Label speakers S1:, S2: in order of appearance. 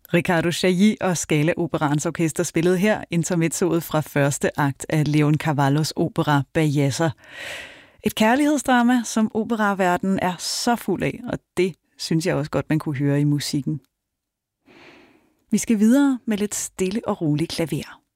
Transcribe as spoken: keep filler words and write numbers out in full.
S1: Riccardo Chailly og Scala Operaens orkester spillede her intermezzoet fra første akt af Leon Cavallos opera Bajazzer. Et kærlighedsdrama, som operaverdenen er så fuld af, og det synes jeg også godt, man kunne høre i musikken. Vi skal videre med lidt stille og roligt klaver.